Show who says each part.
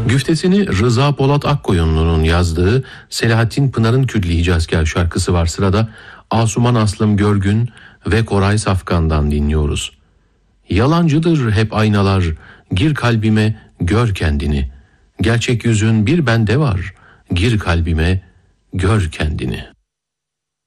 Speaker 1: Güftesini Rıza Polat Akkoyunlu'nun yazdığı Selahattin Pınar'ın Külli Hicazkar şarkısı var sırada. Asuman Aslım Görgün ve Koray Safkan'dan dinliyoruz. Yalancıdır hep aynalar, gir kalbime gör kendini. Gerçek yüzün bir bende var, gir kalbime gör kendini.